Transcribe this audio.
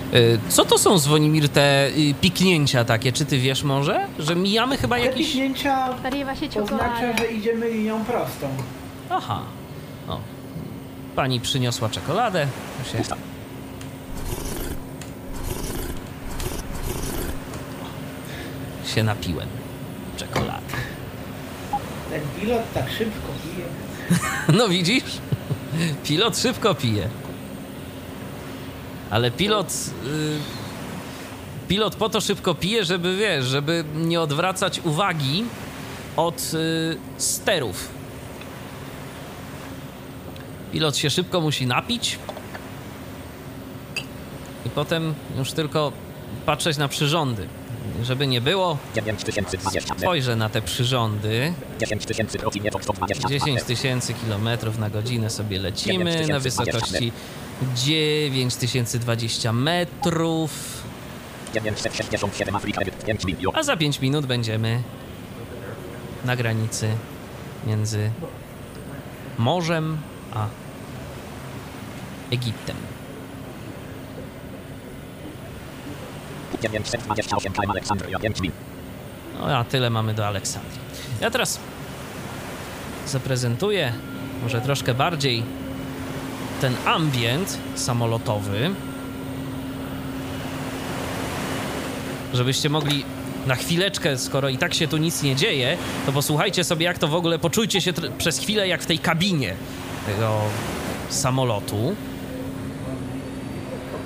Co to są, Zwonimir, te piknięcia takie? Czy ty wiesz może? Że mijamy chyba Te jakiś... piknięcia Arriva się ciokolada. oznacza, że idziemy linią prostą. Aha. O. Pani przyniosła czekoladę. Się napiłem czekolady. Ten pilot tak szybko pije. No widzisz? Pilot szybko pije. Ale pilot po to szybko pije, żeby, wiesz, żeby nie odwracać uwagi od sterów. Pilot się szybko musi napić i potem już tylko patrzeć na przyrządy. Żeby nie było, 9020. spojrzę na te przyrządy. 10 tysięcy kilometrów na godzinę sobie lecimy na wysokości 9020 metrów. 967 Afryka, 5 milionów. A za 5 minut będziemy na granicy między morzem a Egiptem. 928 km Aleksandria, 5 mil. No a tyle mamy do Aleksandrii. Ja teraz zaprezentuję może troszkę bardziej ten ambient samolotowy, żebyście mogli na chwileczkę, skoro i tak się tu nic nie dzieje, to posłuchajcie sobie, jak to w ogóle, poczujcie się przez chwilę jak w tej kabinie tego samolotu.